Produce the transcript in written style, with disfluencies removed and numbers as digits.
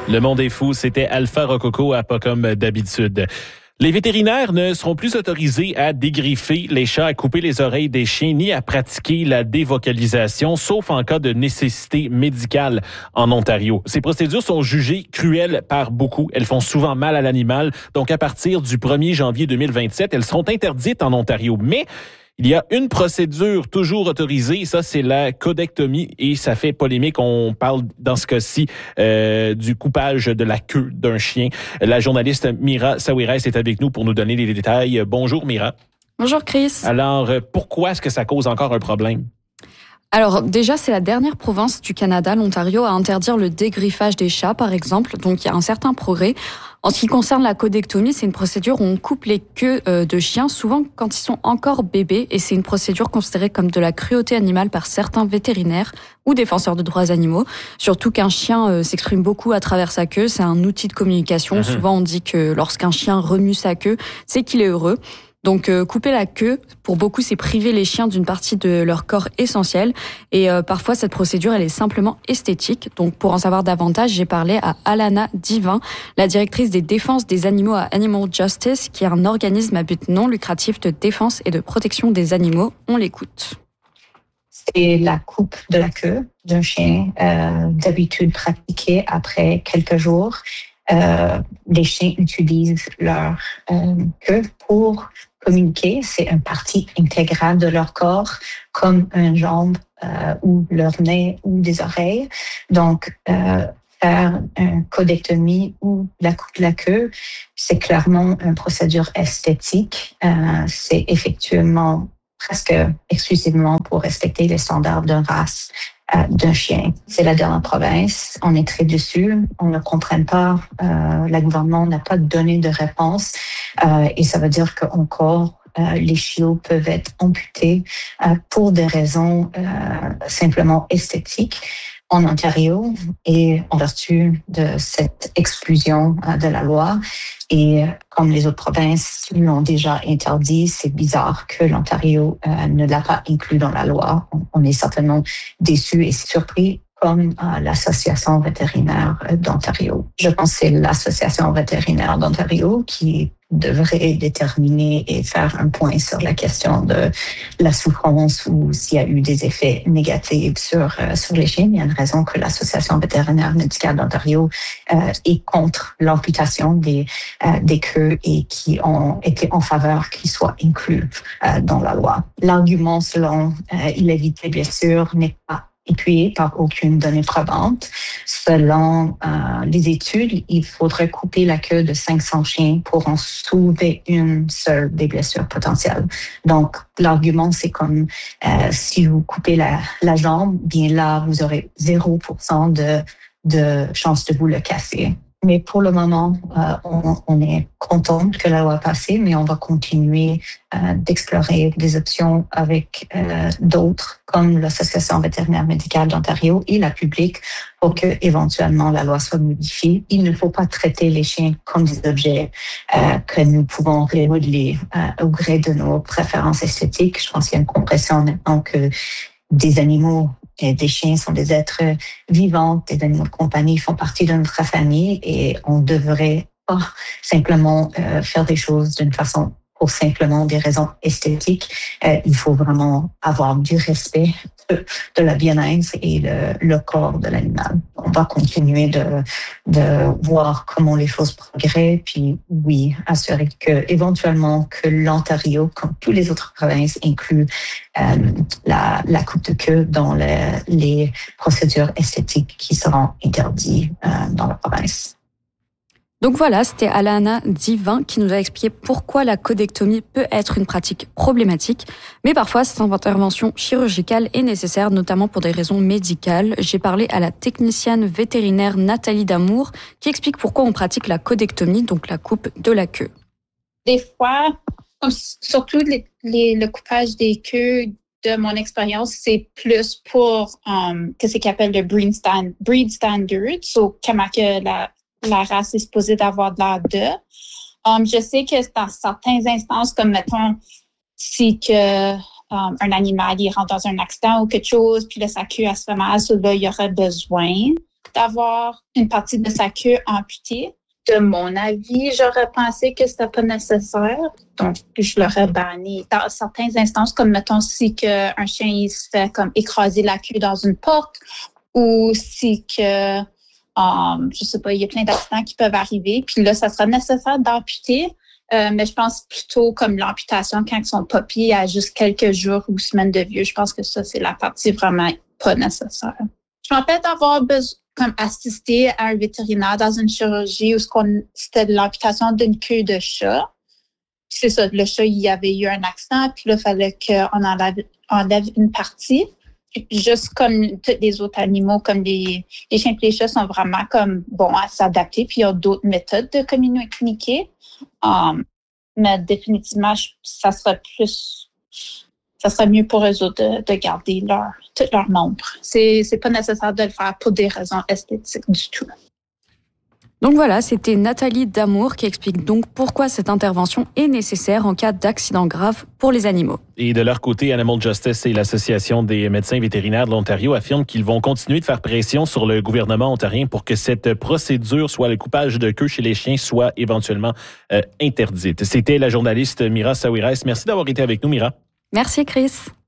Le monde est fou, c'était Alpha Rococo à pas comme d'habitude. Les vétérinaires ne seront plus autorisés à dégriffer les chats, à couper les oreilles des chiens, ni à pratiquer la dévocalisation, sauf en cas de nécessité médicale en Ontario. Ces procédures sont jugées cruelles par beaucoup. Elles font souvent mal à l'animal. Donc, à partir du 1er janvier 2027, elles seront interdites en Ontario. Mais il y a une procédure toujours autorisée, ça c'est la codectomie et ça fait polémique. On parle dans ce cas-ci du coupage de la queue d'un chien. La journaliste Mira Sawiris est avec nous pour nous donner les détails. Bonjour Mira. Bonjour Chris. Alors, pourquoi est-ce que ça cause encore un problème? Alors déjà, c'est la dernière province du Canada, l'Ontario, à interdire le dégriffage des chats, par exemple. Donc il y a un certain progrès. En ce qui concerne la codectomie, c'est une procédure où on coupe les queues de chiens, souvent quand ils sont encore bébés. Et c'est une procédure considérée comme de la cruauté animale par certains vétérinaires ou défenseurs de droits animaux. Surtout qu'un chien s'exprime beaucoup à travers sa queue. C'est un outil de communication. Souvent, on dit que lorsqu'un chien remue sa queue, c'est qu'il est heureux. Donc, couper la queue, pour beaucoup, c'est priver les chiens d'une partie de leur corps essentiel. Et parfois, cette procédure, elle est simplement esthétique. Donc, pour en savoir davantage, j'ai parlé à Alana Divin, la directrice des défenses des animaux à Animal Justice, qui est un organisme à but non lucratif de défense et de protection des animaux. On l'écoute. C'est la coupe de la queue d'un chien, d'habitude pratiquée après quelques jours. Les chiens utilisent leur queue pour communiquer. C'est une partie intégrale de leur corps, comme une jambe ou leur nez ou des oreilles. Donc, faire une codectomie ou la coupe de la queue, c'est clairement une procédure esthétique. C'est effectivement presque exclusivement pour respecter les standards d'une race d'un chien. C'est la dernière province. On est très déçus. On ne comprend pas. Le gouvernement n'a pas donné de réponse. Et ça veut dire qu'encore, les chiots peuvent être amputés pour des raisons simplement esthétiques en Ontario et en vertu de cette exclusion de la loi. Et comme les autres provinces l'ont déjà interdit, c'est bizarre que l'Ontario ne l'a pas inclus dans la loi. On est certainement déçus et surpris comme l'Association vétérinaire d'Ontario. Je pense que c'est l'Association vétérinaire d'Ontario qui devrait déterminer et faire un point sur la question de la souffrance ou s'il y a eu des effets négatifs sur les chiens. Il y a une raison que l'Association vétérinaire médicale d'Ontario est contre l'amputation des queues et qui ont été en faveur qu'ils soient inclus dans la loi. L'argument selon il évite les blessures n'est pas appuyé par aucune donnée probante. Selon les études, il faudrait couper la queue de 500 chiens pour en sauver une seule des blessures potentielles. Donc, l'argument, c'est comme si vous coupez la jambe, bien là, vous aurez 0% de chance de vous le casser. Mais pour le moment, on est content que la loi a passé, mais on va continuer d'explorer des options avec d'autres, comme l'Association vétérinaire médicale d'Ontario et la publique, pour que éventuellement la loi soit modifiée. Il ne faut pas traiter les chiens comme des objets que nous pouvons remodeler au gré de nos préférences esthétiques. Je pense qu'il y a une compression maintenant que des animaux et des chiens sont des êtres vivants, des animaux de compagnie font partie de notre famille et on devrait pas simplement faire des choses d'une façon pour simplement des raisons esthétiques. Il faut vraiment avoir du respect de la bien-être et le corps de l'animal. On va continuer de voir comment les choses progressent, puis oui, assurer que éventuellement que l'Ontario, comme toutes les autres provinces, inclut la coupe de queue dans les procédures esthétiques qui seront interdites dans la province. Donc voilà, c'était Alana Divin qui nous a expliqué pourquoi la codectomie peut être une pratique problématique, mais parfois cette intervention chirurgicale est nécessaire, notamment pour des raisons médicales. J'ai parlé à la technicienne vétérinaire Nathalie Damour qui explique pourquoi on pratique la codectomie, donc la coupe de la queue. Des fois, surtout le coupage des queues, de mon expérience, c'est plus pour qu'est-ce qu'ils appellent le breed standard, so comment que la race est supposée d'avoir de l'air de. Je sais que dans certaines instances, comme mettons, si que un animal il rentre dans un accident ou quelque chose, puis là, sa queue elle se fait mal, so là, il y aurait besoin d'avoir une partie de sa queue amputée. De mon avis, j'aurais pensé que c'était pas nécessaire, donc je l'aurais banni. Dans certaines instances, comme mettons si qu'un chien il se fait comme écraser la queue dans une porte, ou si que je sais pas, il y a plein d'accidents qui peuvent arriver, puis là, ça sera nécessaire d'amputer. Mais je pense plutôt comme l'amputation quand ils sont puppies à juste quelques jours ou semaines de vieux. Je pense que ça, c'est la partie vraiment pas nécessaire. Je me rappelle d'avoir comme assisté à un vétérinaire dans une chirurgie où c'était de l'amputation d'une queue de chat. Puis c'est ça, le chat, il y avait eu un accident, puis là, il fallait qu'on enlève une partie. Juste comme tous les autres animaux, comme les chiens et les chats sont vraiment comme bons à s'adapter, puis il y a d'autres méthodes de communiquer. Mais définitivement, ça serait mieux pour eux autres de garder tous leurs membres. C'est pas nécessaire de le faire pour des raisons esthétiques du tout. Donc voilà, c'était Nathalie Damour qui explique donc pourquoi cette intervention est nécessaire en cas d'accident grave pour les animaux. Et de leur côté, Animal Justice et l'Association des médecins vétérinaires de l'Ontario affirment qu'ils vont continuer de faire pression sur le gouvernement ontarien pour que cette procédure, soit le coupage de queue chez les chiens, soit éventuellement interdite. C'était la journaliste Mira Sawiris. Merci d'avoir été avec nous, Mira. Merci, Chris.